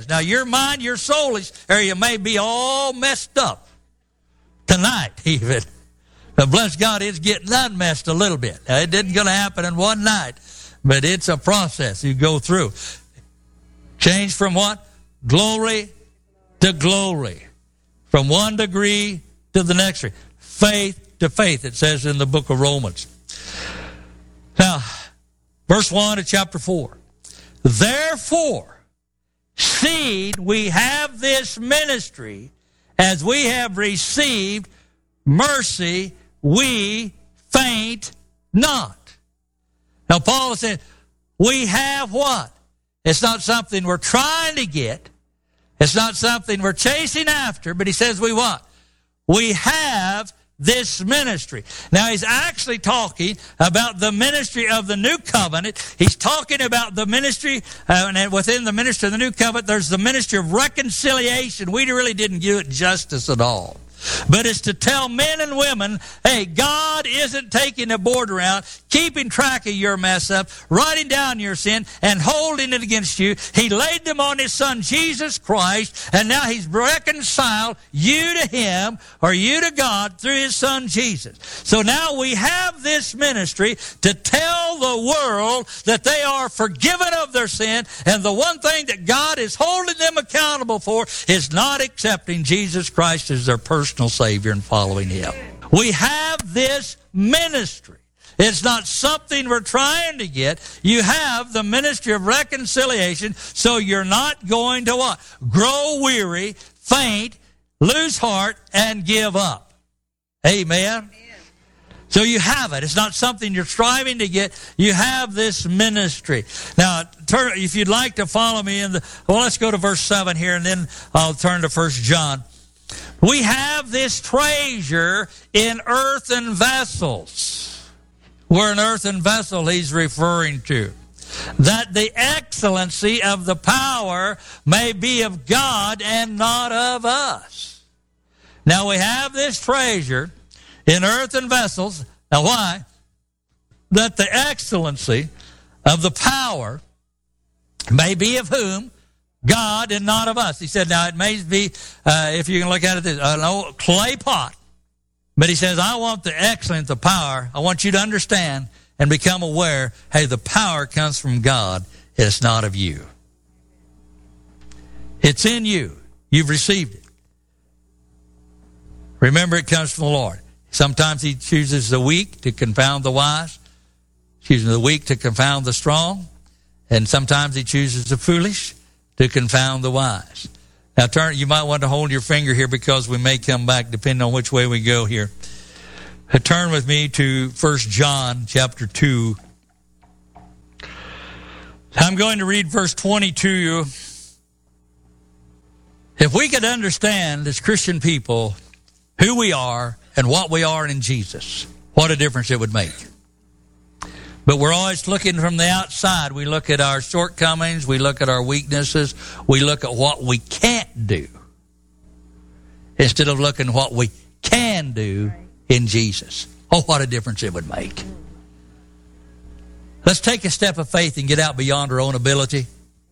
is. Now, your mind, your soulish area may be all messed up tonight even. But bless God, it's getting unmessed a little bit. Now, it isn't going to happen in one night, but it's a process you go through. Change from what? Glory to glory. From one degree to the next degree. Faith to faith, it says in the book of Romans. Now, verse 1 of chapter 4. Therefore, seeing we have this ministry, as we have received mercy, we faint not. Now, Paul said, we have what? It's not something we're trying to get. It's not something we're chasing after, but he says we what? We have this ministry. Now, he's actually talking about the ministry of the new covenant. He's talking about the ministry, and within the ministry of the new covenant, there's the ministry of reconciliation. We really didn't do it justice at all. But it's to tell men and women, hey, God isn't taking a board around, keeping track of your mess up, writing down your sin, and holding it against you. He laid them on his Son, Jesus Christ, and now he's reconciled you to him, or you to God, through his Son, Jesus. So now we have this ministry to tell the world that they are forgiven of their sin, and the one thing that God is holding them accountable for is not accepting Jesus Christ as their personal Savior and following him. We have this ministry. It's not something we're trying to get. You have the ministry of reconciliation, so you're not going to what? Grow weary, faint, lose heart, and give up. Amen? So you have it. It's not something you're striving to get. You have this ministry. Now, if you'd like to follow me let's go to verse 7 here, and then I'll turn to 1 John. We have this treasure in earthen vessels. We're an earthen vessel he's referring to. That the excellency of the power may be of God and not of us. Now we have this treasure in earthen vessels. Now why? That the excellency of the power may be of whom? God and not of us. He said, now it may be, if you can look at it, an old clay pot. But he says, I want the excellence, the power. I want you to understand and become aware, hey, the power comes from God. It's not of you. It's in you. You've received it. Remember, it comes from the Lord. Sometimes he chooses the weak to confound the wise, choosing the weak to confound the strong, and sometimes he chooses the foolish to confound the wise. Now you might want to hold your finger here because we may come back depending on which way we go here. Turn with me to 1 John chapter 2. I'm going to read verse 20 to you. If we could understand as Christian people who we are and what we are in Jesus, what a difference it would make. But we're always looking from the outside. We look at our shortcomings. We look at our weaknesses. We look at what we can't do instead of looking at what we can do in Jesus. Oh, what a difference it would make. Let's take a step of faith and get out beyond our own ability.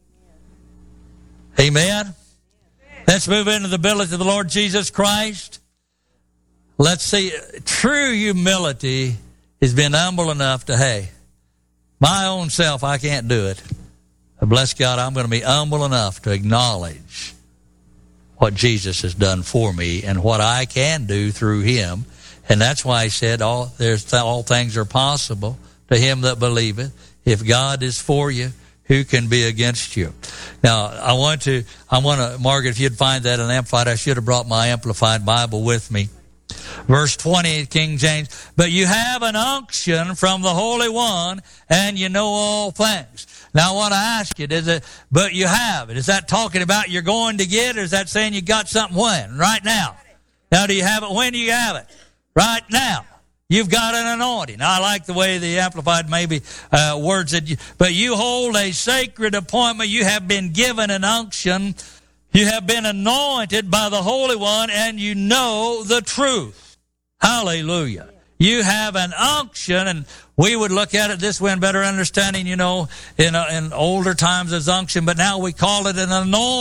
Amen. Let's move into the ability of the Lord Jesus Christ. Let's see. True humility is being humble enough to, hey, my own self, I can't do it. But bless God, I'm going to be humble enough to acknowledge what Jesus has done for me and what I can do through him. And that's why he said all things are possible to him that believeth. If God is for you, who can be against you? Now, I want to, Margaret, if you'd find that in Amplified, I should have brought my Amplified Bible with me. Verse 20, King James, but you have an unction from the Holy One, and you know all things. Now, I want to ask you, but you have it. Is that talking about you're going to get, or is that saying you got something when? Right now. Now, do you have it? When do you have it? Right now. You've got an anointing. I like the way the Amplified maybe words it. But you hold a sacred appointment. You have been given an unction. You have been anointed by the Holy One, and you know the truth. Hallelujah. You have an unction, and we would look at it this way in better understanding, in older times as unction, but now we call it an anointing.